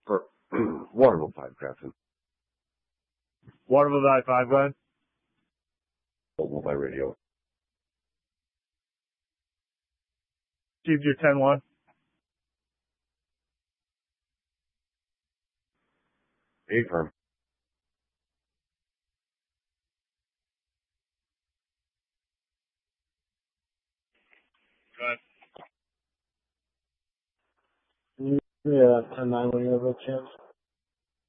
For Waterville 5, Crafton. Waterville 5, go ahead. Multi-radio. Achieved your 10-1. Affirm. Go ahead. Yeah, 10-9 when you have a chance.